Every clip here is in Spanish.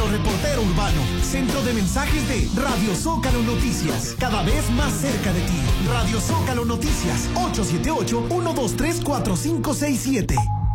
reportero urbano. Centro de mensajes de Radio Zócalo Noticias. Cada vez más cerca de ti. Radio Zócalo Noticias. 878-123-4567.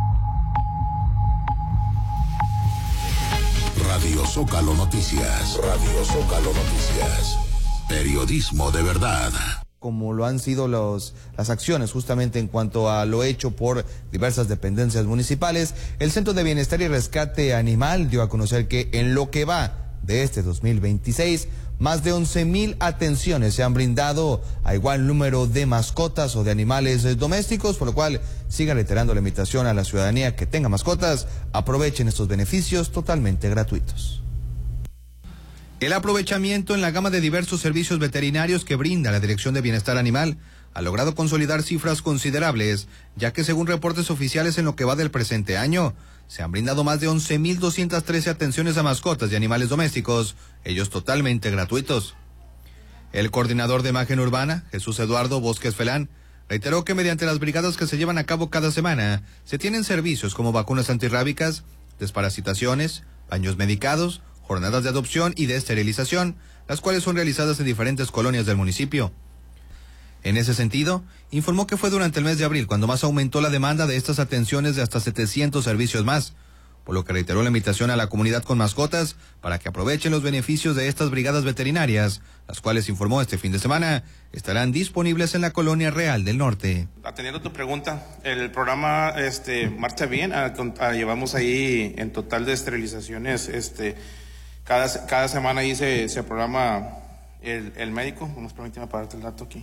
Radio Zócalo Noticias. Radio Zócalo Noticias. Periodismo de verdad. Como lo han sido las acciones justamente en cuanto a lo hecho por diversas dependencias municipales, el Centro de Bienestar y Rescate Animal dio a conocer que en lo que va de este 2026, más de 11,000 atenciones se han brindado a igual número de mascotas o de animales domésticos, por lo cual sigan reiterando la invitación a la ciudadanía que tenga mascotas, aprovechen estos beneficios totalmente gratuitos. El aprovechamiento en la gama de diversos servicios veterinarios que brinda la Dirección de Bienestar Animal ha logrado consolidar cifras considerables, ya que según reportes oficiales en lo que va del presente año, se han brindado más de 11,213 atenciones a mascotas y animales domésticos, ellos totalmente gratuitos. El coordinador de imagen urbana, Jesús Eduardo Bosques Felán, reiteró que mediante las brigadas que se llevan a cabo cada semana, se tienen servicios como vacunas antirrábicas, desparasitaciones, baños medicados, jornadas de adopción y de esterilización, las cuales son realizadas en diferentes colonias del municipio. En ese sentido, informó que fue durante el mes de abril cuando más aumentó la demanda de estas atenciones de hasta 700 servicios más, por lo que reiteró la invitación a la comunidad con mascotas para que aprovechen los beneficios de estas brigadas veterinarias, las cuales informó este fin de semana estarán disponibles en la Colonia Real del Norte. Atendiendo tu pregunta, el programa marcha bien, llevamos ahí en total de esterilizaciones, cada semana ahí se programa el médico. Nos permíteme pararte el dato aquí.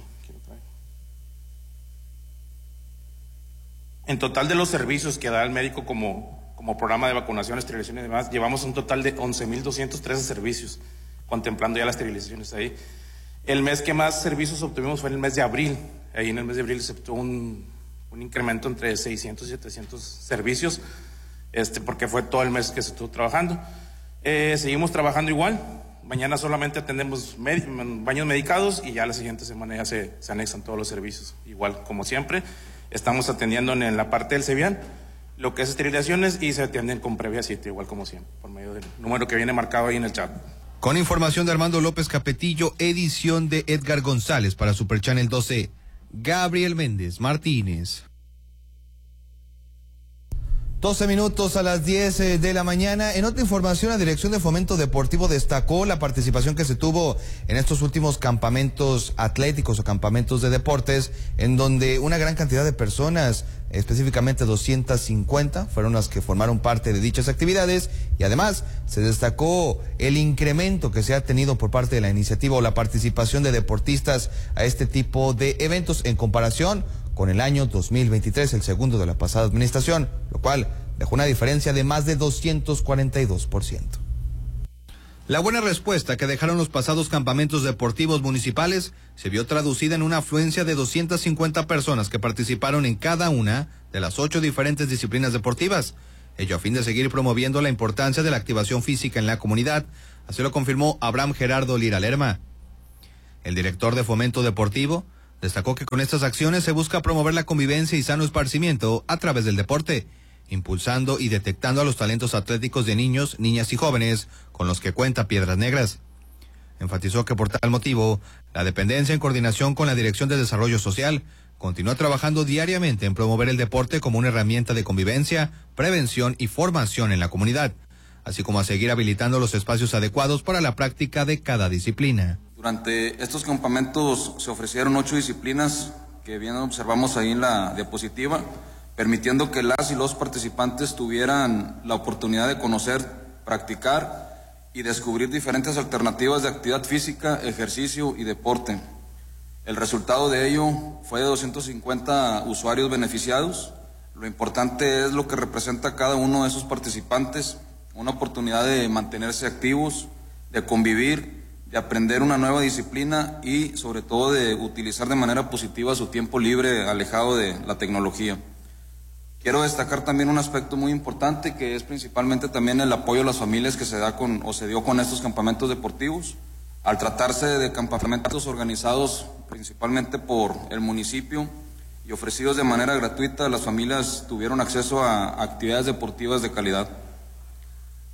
En total de los servicios que da el médico como programa de vacunación, esterilización y demás, llevamos un total de 11,213 servicios, contemplando ya las esterilizaciones ahí. El mes que más servicios obtuvimos fue en el mes de abril. Ahí en el mes de abril se obtuvo un incremento entre 600 y 700 servicios, porque fue todo el mes que se estuvo trabajando. Seguimos trabajando igual. Mañana solamente atendemos baños medicados y ya la siguiente semana ya se anexan todos los servicios. Igual, como siempre, estamos atendiendo en la parte del CEBIAN lo que es esterilizaciones y se atienden con previa cita, igual como siempre, por medio del número que viene marcado ahí en el chat. Con información de Armando López Capetillo, edición de Edgar González para Super Channel 12, Gabriel Méndez Martínez. 12 minutos a las 10 de la mañana. En otra información, la Dirección de Fomento Deportivo destacó la participación que se tuvo en estos últimos campamentos atléticos o campamentos de deportes, en donde una gran cantidad de personas, específicamente 250, fueron las que formaron parte de dichas actividades, y además se destacó el incremento que se ha tenido por parte de la iniciativa o la participación de deportistas a este tipo de eventos en comparación con el año 2023, el segundo de la pasada administración, lo cual dejó una diferencia de más de 242%. La buena respuesta que dejaron los pasados campamentos deportivos municipales se vio traducida en una afluencia de 250 personas que participaron en cada una de las 8 diferentes disciplinas deportivas, ello a fin de seguir promoviendo la importancia de la activación física en la comunidad, así lo confirmó Abraham Gerardo Lira Lerma. El director de Fomento Deportivo destacó que con estas acciones se busca promover la convivencia y sano esparcimiento a través del deporte, impulsando y detectando a los talentos atléticos de niños, niñas y jóvenes con los que cuenta Piedras Negras. Enfatizó que por tal motivo, la dependencia en coordinación con la Dirección de Desarrollo Social continúa trabajando diariamente en promover el deporte como una herramienta de convivencia, prevención y formación en la comunidad, así como a seguir habilitando los espacios adecuados para la práctica de cada disciplina. Durante estos campamentos se ofrecieron 8 disciplinas que bien observamos ahí en la diapositiva, permitiendo que las y los participantes tuvieran la oportunidad de conocer, practicar y descubrir diferentes alternativas de actividad física, ejercicio y deporte. El resultado de ello fue de 250 usuarios beneficiados. Lo importante es lo que representa cada uno de esos participantes, una oportunidad de mantenerse activos, de convivir, de aprender una nueva disciplina y sobre todo de utilizar de manera positiva su tiempo libre alejado de la tecnología. Quiero destacar también un aspecto muy importante que es principalmente también el apoyo a las familias que se dio con estos campamentos deportivos. Al tratarse de campamentos organizados principalmente por el municipio y ofrecidos de manera gratuita, las familias tuvieron acceso a actividades deportivas de calidad.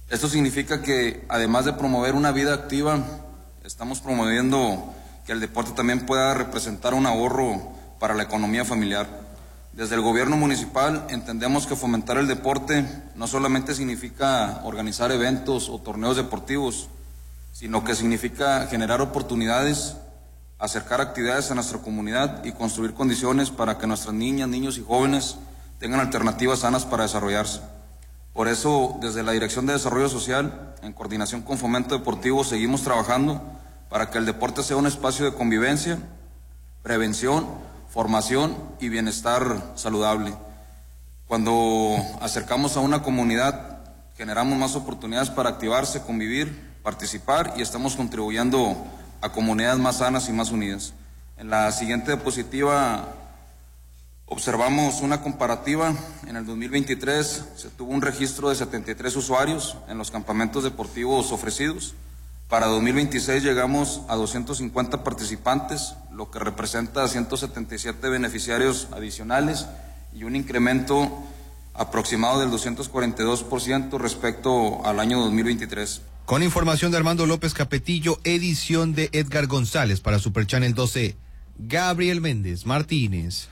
Esto significa que, además de promover una vida activa, estamos promoviendo que el deporte también pueda representar un ahorro para la economía familiar. Desde el gobierno municipal entendemos que fomentar el deporte no solamente significa organizar eventos o torneos deportivos, sino que significa generar oportunidades, acercar actividades a nuestra comunidad y construir condiciones para que nuestras niñas, niños y jóvenes tengan alternativas sanas para desarrollarse. Por eso, desde la Dirección de Desarrollo Social, en coordinación con Fomento Deportivo, seguimos trabajando para que el deporte sea un espacio de convivencia, prevención, formación y bienestar saludable. Cuando acercamos a una comunidad, generamos más oportunidades para activarse, convivir, participar y estamos contribuyendo a comunidades más sanas y más unidas. En la siguiente diapositiva observamos una comparativa. En el 2023 se tuvo un registro de 73 usuarios en los campamentos deportivos ofrecidos. Para 2026 llegamos a 250 participantes, lo que representa 177 beneficiarios adicionales y un incremento aproximado del 242% respecto al año 2023. Con información de Armando López Capetillo, edición de Edgar González para Super Channel 12, Gabriel Méndez Martínez.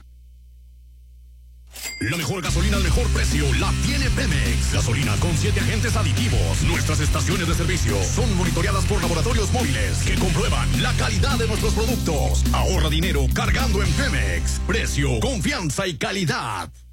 La mejor gasolina al mejor precio la tiene Pemex. Gasolina con 7 agentes aditivos. Nuestras estaciones de servicio son monitoreadas por laboratorios móviles que comprueban la calidad de nuestros productos. Ahorra dinero cargando en Pemex. Precio, confianza y calidad.